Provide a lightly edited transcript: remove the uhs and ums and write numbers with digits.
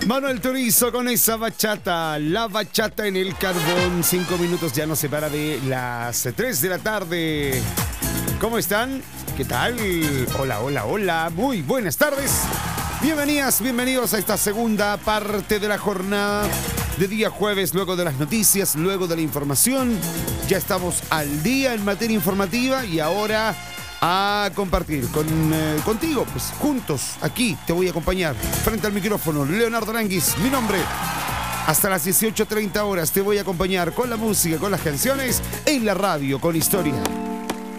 Manuel Turizo con esa bachata, la bachata en el carbón. 5 minutos ya nos separa de las 3 de la tarde. ¿Cómo están? ¿Qué tal? Hola, hola, hola. Muy buenas tardes. Bienvenidas, bienvenidos a esta segunda parte de la jornada de día jueves, luego de las noticias, luego de la información. Ya estamos al día en materia informativa y ahora a compartir contigo, pues juntos, aquí te voy a acompañar frente al micrófono, Leonardo Aranguis, mi nombre. Hasta las 18:30 horas te voy a acompañar con la música, con las canciones, en la radio, con historia.